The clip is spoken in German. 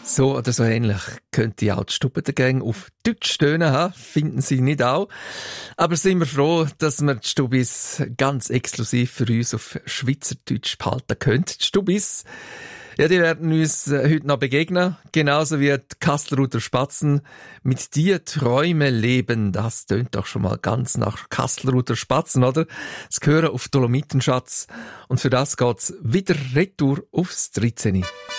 So oder so ähnlich könnte auch die Stubbengang auf Deutsch tönen, finden Sie nicht auch? Aber sind wir froh, dass wir die Stubis ganz exklusiv für uns auf Schweizerdeutsch behalten können. Die Stubis, ja, die werden uns heute noch begegnen, genauso wie die Kastelruther Spatzen. Mit dir Träume leben, das tönt doch schon mal ganz nach Kastelruther Spatzen, oder? Das gehören auf Dolomitenschatz. Und für das geht's wieder retour aufs 13.